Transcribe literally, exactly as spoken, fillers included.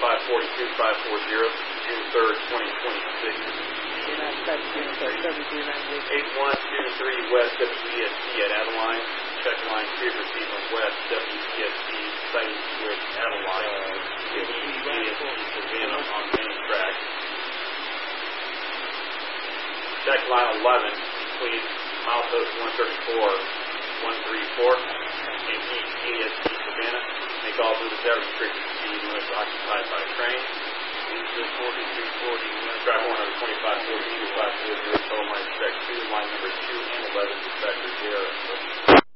twenty-five forty-two, five forty, June third, twenty twenty-six. United States Unit seventy-three ninety-eight. eight one two three West W C S T at Adeline. Check line three received from West W C S T, sighting with Adeline. W C S T Savannah on main track. Check line eleven between milepost one thirty-four, one thirty-four and E C S T Savannah. Make all movements at restricted speed limits occupied by train. forty-two forty, track one hundred twenty-five forty-two, five forty, total line check two, line number two and eleven, dispatcher zero.